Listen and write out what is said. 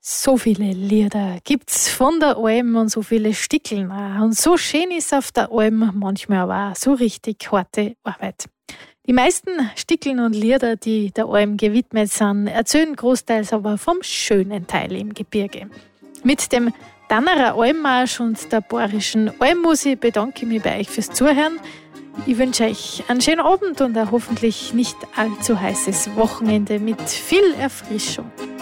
So viele Lieder gibt's von der Alm und so viele Stickeln auch. Und so schön ist auf der Alm manchmal aber auch so richtig harte Arbeit. Die meisten Stickeln und Lieder, die der Alm gewidmet sind, erzählen großteils aber vom schönen Teil im Gebirge. Mit dem Dannerer Almmarsch und der bayerischen Almmusik bedanke ich mich bei euch fürs Zuhören. Ich wünsche euch einen schönen Abend und ein hoffentlich nicht allzu heißes Wochenende mit viel Erfrischung.